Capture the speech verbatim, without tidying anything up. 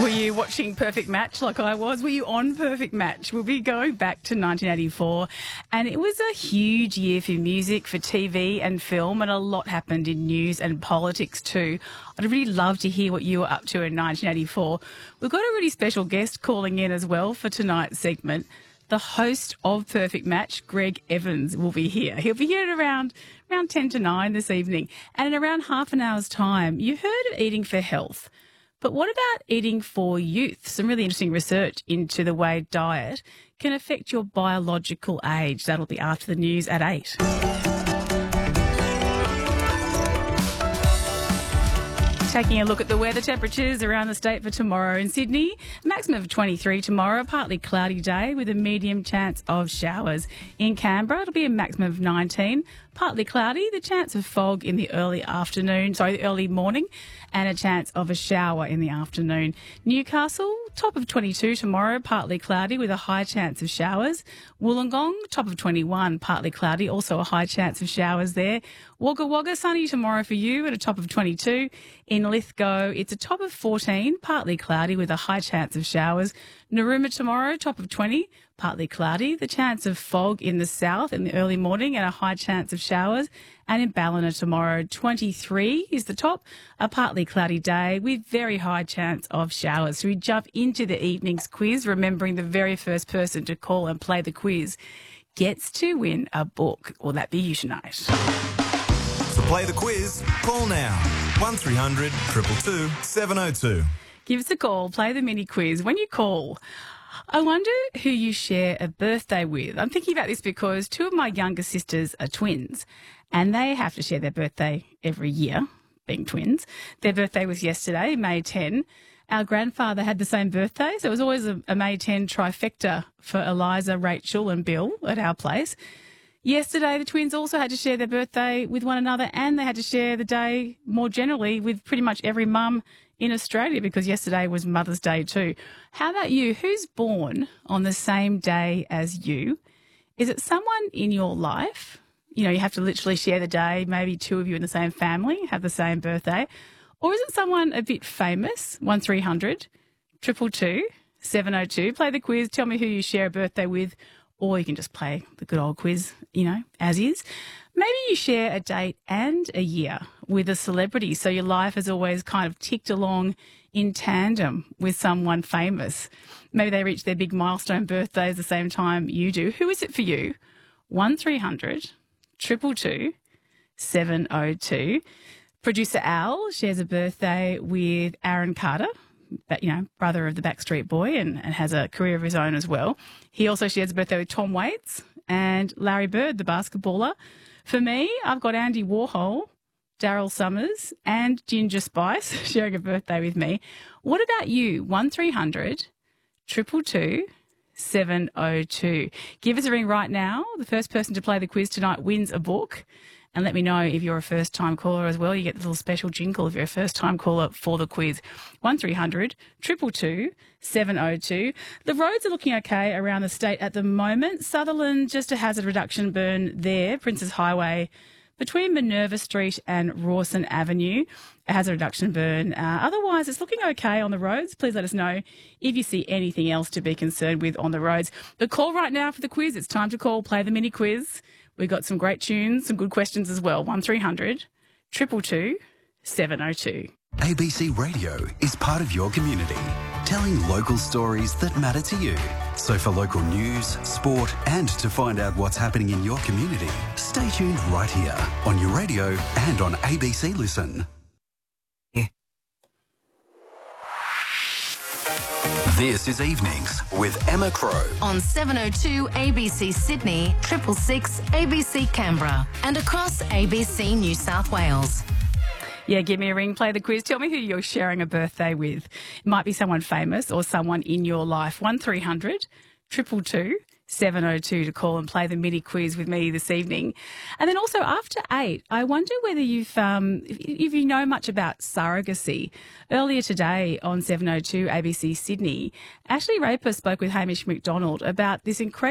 Were you watching Perfect Match like I was? Were you on Perfect Match? We'll be going back to nineteen eighty-four, and it was a huge year for music, for T V and film, and a lot happened in news and politics too. I'd really love to hear what you were up to in nineteen eighty-four. We've got a really special guest calling in as well for tonight's segment. The host of Perfect Match, Greg Evans, will be here. He'll be here at around, around ten to nine this evening. And in around half an hour's time, you heard of eating for health. But what about eating for youth? Some really interesting research into the way diet can affect your biological age. That'll be after the news at eight. Taking a look at the weather temperatures around the state for tomorrow. In Sydney, maximum of twenty-three tomorrow, partly cloudy day with a medium chance of showers. In Canberra, it'll be a maximum of nineteen, partly cloudy, the chance of fog in the early afternoon, sorry, the early morning, and a chance of a shower in the afternoon. Newcastle, top of twenty-two tomorrow, partly cloudy with a high chance of showers. Wollongong, top of twenty-one, partly cloudy, also a high chance of showers there. Wagga Wagga, sunny tomorrow for you at a top of twenty-two. In Lithgow, it's a top of fourteen, partly cloudy with a high chance of showers. Narooma tomorrow, top of twenty, partly cloudy, the chance of fog in the south in the early morning and a high chance of showers. And in Ballina tomorrow, twenty-three is the top, a partly cloudy day with very high chance of showers. So we jump into the evening's quiz, remembering the very first person to call and play the quiz gets to win a book. Will that be you tonight? To play the quiz, call now. one three hundred two two two seven oh two. Give us a call, play the mini quiz. When you call, I wonder who you share a birthday with. I'm thinking about this because two of my younger sisters are twins and they have to share their birthday every year, being twins. Their birthday was yesterday, May tenth. Our grandfather had the same birthday, so it was always a, a May tenth trifecta for Eliza, Rachel and Bill at our place. Yesterday, the twins also had to share their birthday with one another, and they had to share the day more generally with pretty much every mum in Australia because yesterday was Mother's Day too. How about you? Who's born on the same day as you? Is it someone in your life? You know, you have to literally share the day, maybe two of you in the same family have the same birthday. Or is it someone a bit famous? one three hundred two two two seven oh two. Play the quiz. Tell me who you share a birthday with. Or you can just play the good old quiz, you know, as is. Maybe you share a date and a year with a celebrity, so your life has always kind of ticked along in tandem with someone famous. Maybe they reach their big milestone birthdays the same time you do. Who is it for you? one three hundred two two two seven oh two. Producer Al shares a birthday with Aaron Carter, but, you know, brother of the Backstreet Boy, and, and has a career of his own as well. He also shares a birthday with Tom Waits and Larry Bird, the basketballer. For me, I've got Andy Warhol, Daryl Summers and Ginger Spice sharing a birthday with me. What about you? one three hundred two two two seven oh two. Give us a ring right now. The first person to play the quiz tonight wins a book. And let me know if you're a first-time caller as well. You get the little special jingle if you're a first-time caller for the quiz. one three hundred two two two seven oh two. The roads are looking okay around the state at the moment. Sutherland, just a hazard reduction burn there. Princes Highway between Minerva Street and Rawson Avenue, a hazard reduction burn. Uh, otherwise, it's looking okay on the roads. Please let us know if you see anything else to be concerned with on the roads. But call right now for the quiz. It's time to call, play the mini quiz. We've got some great tunes, some good questions as well. one three hundred two two two seven oh two. A B C Radio is part of your community, telling local stories that matter to you. So for local news, sport and to find out what's happening in your community, stay tuned right here on your radio and on A B C Listen. This is Evenings with Emma Crow. On seven oh two A B C Sydney, triple six A B C Canberra and across A B C New South Wales. Yeah, give me a ring, play the quiz. Tell me who you're sharing a birthday with. It might be someone famous or someone in your life. one three hundred two two two seven oh two to call and play the mini quiz with me this evening. And then also after eight, I wonder whether you've, um, if, if you know much about surrogacy. Earlier today on seven oh two A B C Sydney, Ashley Raper spoke with Hamish McDonald about this incredible